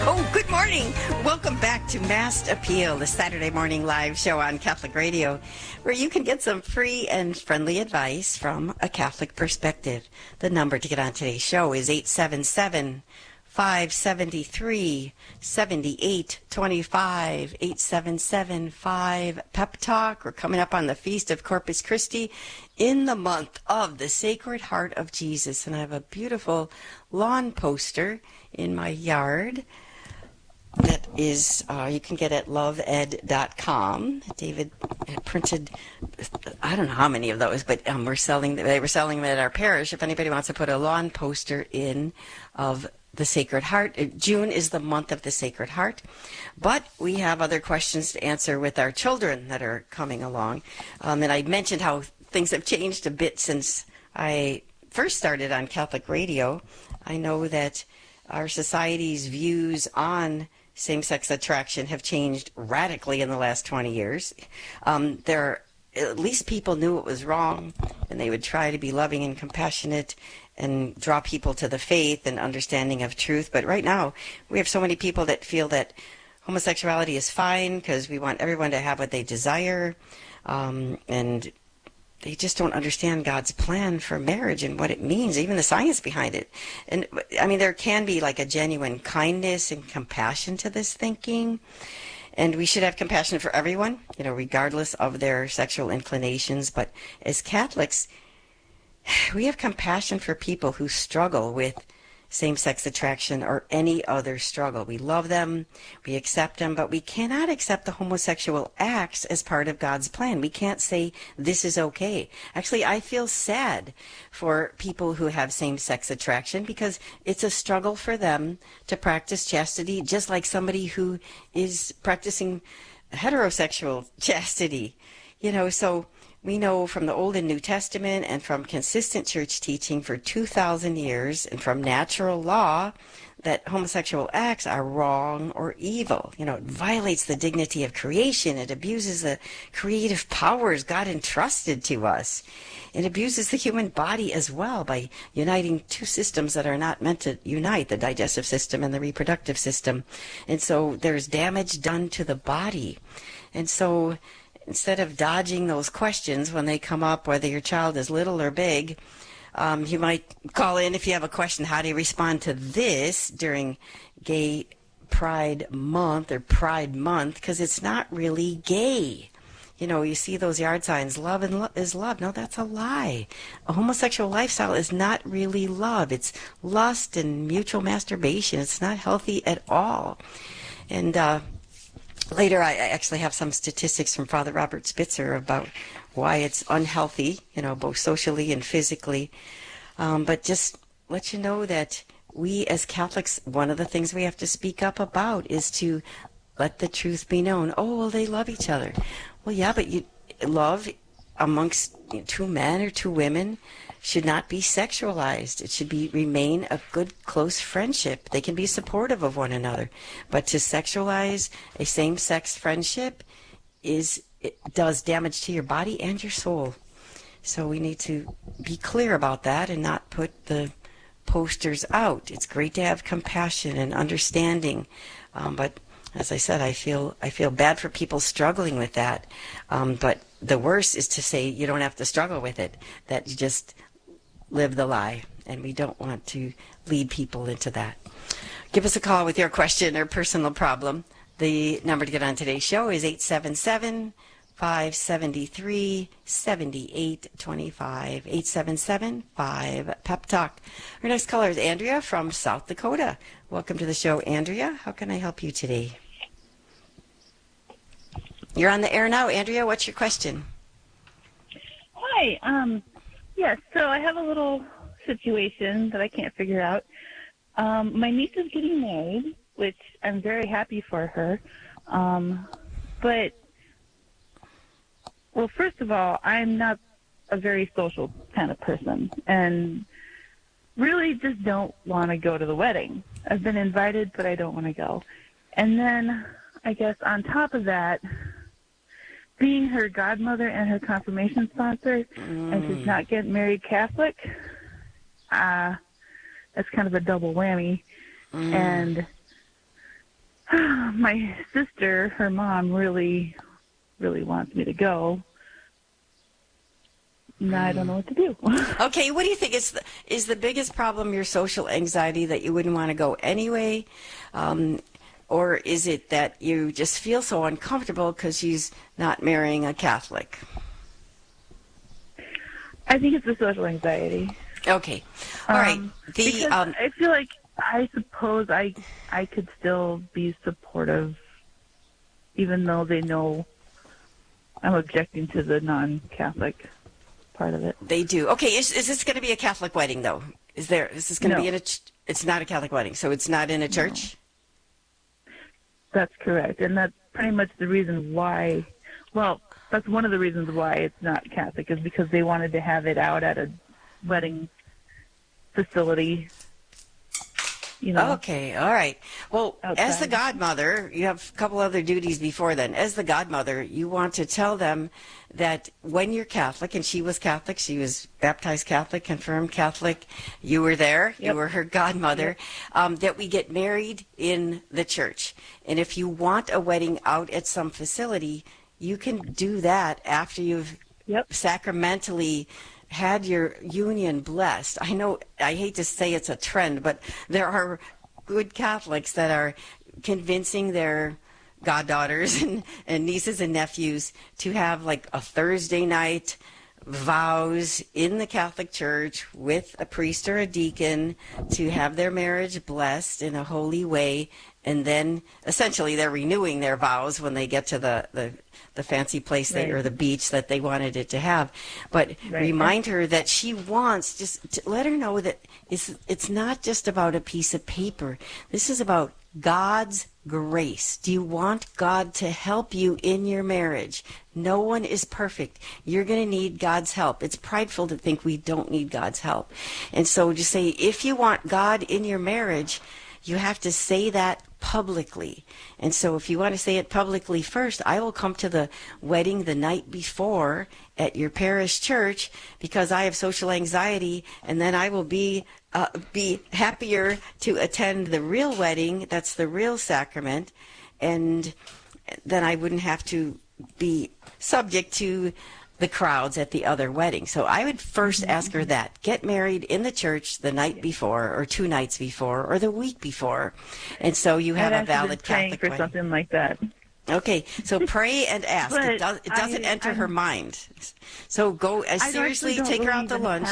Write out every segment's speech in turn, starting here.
Oh, good morning. Welcome back to Mass Appeal, the Saturday morning live show on Catholic Radio, where you can get some free and friendly advice from a Catholic perspective. The number to get on today's show is 877-573-7825, 877-5-PEP Talk. We're coming up on the Feast of Corpus Christi in the month of the Sacred Heart of Jesus, and I have a beautiful lawn poster in my yard that is you can get at loveed.com. David printed, I don't know how many of those, but they were selling them at our parish. If anybody wants to put a lawn poster in of the Sacred Heart. June is the month of the Sacred Heart, but we have other questions to answer with our children that are coming along. And I mentioned how things have changed a bit since I first started on Catholic Radio. I know that our society's views on same-sex attraction have changed radically in the last 20 years. At least people knew it was wrong, and they would try to be loving and compassionate and draw people to the faith and understanding of truth. But right now, we have so many people that feel that homosexuality is fine because we want everyone to have what they desire, and they just don't understand God's plan for marriage and what it means, even the science behind it. And I mean, there can be like a genuine kindness and compassion to this thinking. And we should have compassion for everyone, regardless of their sexual inclinations. But as Catholics, we have compassion for people who struggle with same-sex attraction or any other struggle. We love them, we accept them, but we cannot accept the homosexual acts as part of God's plan. We can't say this is okay. Actually, I feel sad for people who have same-sex attraction because it's a struggle for them to practice chastity, just like somebody who is practicing heterosexual chastity. So we know from the Old and New Testament and from consistent church teaching for 2,000 years and from natural law that homosexual acts are wrong or evil. It violates the dignity of creation. It abuses the creative powers God entrusted to us. It abuses the human body as well by uniting two systems that are not meant to unite, the digestive system and the reproductive system. And so there's damage done to the body. And so instead of dodging those questions when they come up, whether your child is little or big, you might call in if you have a question. How do you respond to this during Gay Pride Month or Pride Month? Because it's not really gay. You see those yard signs, love and is love. No, that's a lie. A homosexual lifestyle is not really love. It's lust and mutual masturbation. It's not healthy at all. And later, I actually have some statistics from Father Robert Spitzer about why it's unhealthy, both socially and physically. But just let you know that we as Catholics, one of the things we have to speak up about is to let the truth be known. Oh, well, they love each other. Well, yeah, but love amongst two men or two women should not be sexualized. It should remain a good, close friendship. They can be supportive of one another. But to sexualize a same-sex friendship it does damage to your body and your soul. So we need to be clear about that and not put the posters out. It's great to have compassion and understanding, but as I said, I feel bad for people struggling with that. But the worst is to say you don't have to struggle with it, that you just live the lie, and we don't want to lead people into that. Give us a call with your question or personal problem. The number to get on today's show is 877-573-7825, 877-5-PEP Talk. Our next caller is Andrea from South Dakota. Welcome to the show, Andrea. How can I help you today? You're on the air now, Andrea. What's your question? Hi. Yes, so I have a little situation that I can't figure out. My niece is getting married, which I'm very happy for her. But, well, first of all, I'm not a very social kind of person and really just don't want to go to the wedding. I've been invited, but I don't want to go. And then, I guess on top of that, being her godmother and her confirmation sponsor, and she's not getting married Catholic, that's kind of a double whammy. And My sister, her mom, really, really wants me to go. Now I don't know what to do. Okay, what do you think is the biggest problem your social anxiety that you wouldn't want to go anyway? Or is it that you just feel so uncomfortable because she's not marrying a Catholic? I think it's the social anxiety. Okay. All right. Because I feel like I suppose I could still be supportive even though they know I'm objecting to the non-Catholic part of it. They do. Okay, is this going to be a Catholic wedding, though? Is this going to be in a... It's not a Catholic wedding, so it's not in a church? No. That's correct. And that's pretty much the reason why... Well, that's one of the reasons why it's not Catholic, is because they wanted to have it out at a wedding facility. You know, okay, all right. Well, outside. As the godmother, you have a couple other duties before then. As the godmother, you want to tell them that when you're Catholic, and she was Catholic, she was baptized Catholic, confirmed Catholic, you were there, Yep. you were her godmother, that we get married in the church. And if you want a wedding out at some facility, you can do that after you've sacramentally had your union blessed. I know, I hate to say it's a trend, but there are good Catholics that are convincing their goddaughters and nieces and nephews to have like a Thursday night vows in the Catholic Church with a priest or a deacon to have their marriage blessed in a holy way. And then essentially they're renewing their vows when they get to the fancy place or the beach that they wanted it to have. But remind her that she wants, just to let her know that it's not just about a piece of paper. This is about God's grace. Do you want God to help you in your marriage? No one is perfect. You're going to need God's help. It's prideful to think we don't need God's help. And so just say, if you want God in your marriage, you have to say that publicly. And so if you want to say it publicly first, I will come to the wedding the night before at your parish church because I have social anxiety, and then I will be happier to attend the real wedding. That's the real sacrament. And then I wouldn't have to be subject to the crowds at the other wedding. So I would first ask her that. Get married in the church the night before, or 2 nights before, or the week before. And so you have a valid Catholic for wedding. Something like that. Okay, so pray and ask. It doesn't enter her mind. So go seriously, take her out to lunch.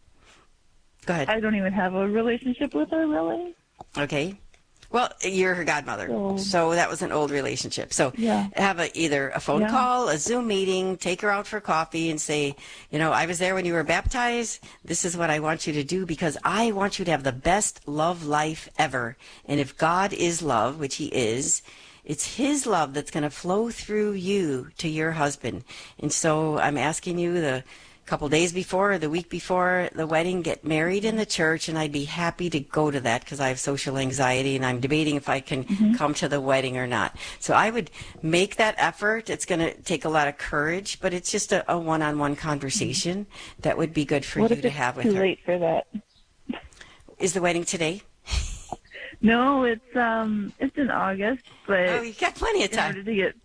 Go ahead. I don't even have a relationship with her, really. Okay. Well, you're her godmother, so that was an old relationship. So have either a phone call, a Zoom meeting, take her out for coffee and say, I was there when you were baptized. This is what I want you to do because I want you to have the best love life ever. And if God is love, which he is, it's his love that's going to flow through you to your husband. And so I'm asking you the couple days before or the week before the wedding, get married in the church, and I'd be happy to go to that because I have social anxiety and I'm debating if I can come to the wedding or not. So I would make that effort. It's going to take a lot of courage, but it's just a one-on-one conversation that would be good for you to have with her. Too late for that? Is the wedding today? No, it's in August, but you got plenty of time.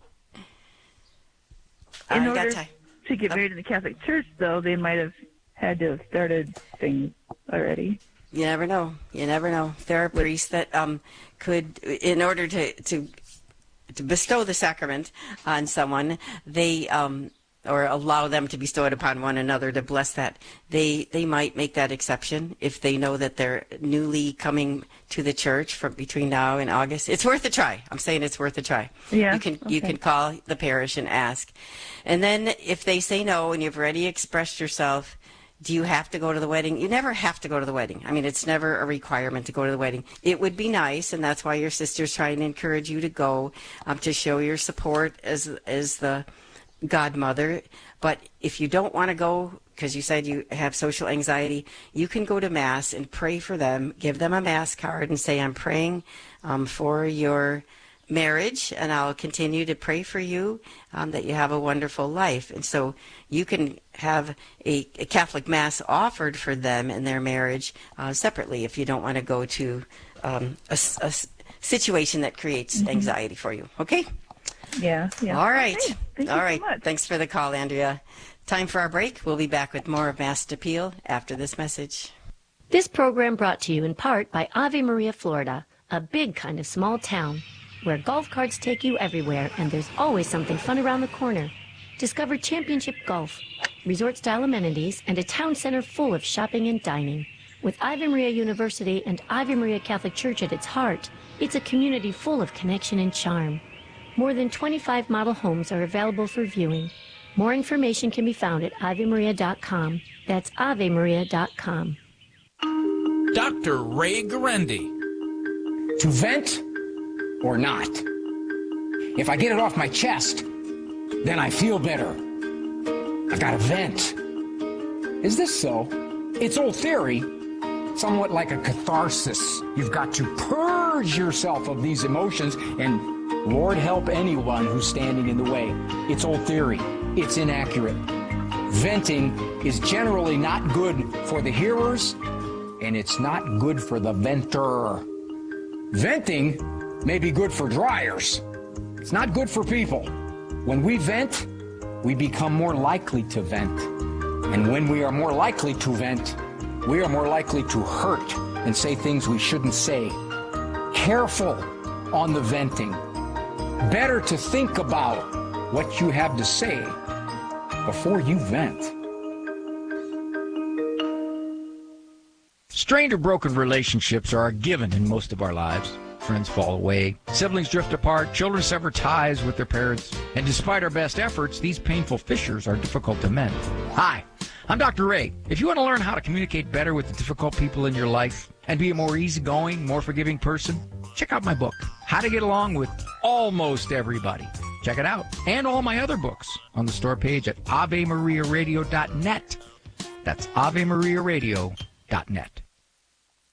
In order to get married in the Catholic Church, though, they might have had to have started things already. You never know. You never know. There are priests that could, in order to bestow the sacrament on someone, they or allow them to bestow it upon one another to bless that. They might make that exception if they know that they're newly coming to the church from between now and August. It's worth a try. I'm saying it's worth a try. Yeah. You can call the parish and ask. And then if they say no and you've already expressed yourself, do you have to go to the wedding? You never have to go to the wedding. I mean, it's never a requirement to go to the wedding. It would be nice, and that's why your sister's trying to encourage you to go, to show your support as the godmother. But if you don't want to go because you said you have social anxiety, you can go to Mass and pray for them, give them a Mass card and say, I'm praying for your marriage, and I'll continue to pray for you, that you have a wonderful life. And so you can have a Catholic Mass offered for them and their marriage separately if you don't want to go to situation that creates anxiety for you. Okay? Yeah. All right. Okay. Thank you All right. so much. Thanks for the call, Andrea. Time for our break. We'll be back with more of Masked Appeal after this message. This program brought to you in part by Ave Maria, Florida, a big kind of small town where golf carts take you everywhere and there's always something fun around the corner. Discover championship golf, resort-style amenities, and a town center full of shopping and dining. With Ave Maria University and Ave Maria Catholic Church at its heart, it's a community full of connection and charm. More than 25 model homes are available for viewing. More information can be found at AveMaria.com. That's AveMaria.com. Dr. Ray Guarendi. To vent or not? If I get it off my chest, then I feel better. I've got to vent. Is this so? It's old theory, somewhat like a catharsis. You've got to purge yourself of these emotions, and Lord help anyone who's standing in the way. It's old theory. It's inaccurate. Venting is generally not good for the hearers, and it's not good for the venter. Venting may be good for dryers. It's not good for people. When we vent, we become more likely to vent. And when we are more likely to vent, we are more likely to hurt and say things we shouldn't say. Careful on the venting. Better to think about what you have to say before you vent. Strained or broken relationships are a given in most of our lives. Friends fall away, siblings drift apart, children sever ties with their parents, and despite our best efforts, these painful fissures are difficult to mend. Hi, I'm Dr. Ray. If you want to learn how to communicate better with the difficult people in your life and be a more easygoing, more forgiving person, check out my book, How to Get Along with Almost Everybody. Check it out, and all my other books on the store page at AveMariaRadio.net. That's AveMariaRadio.net.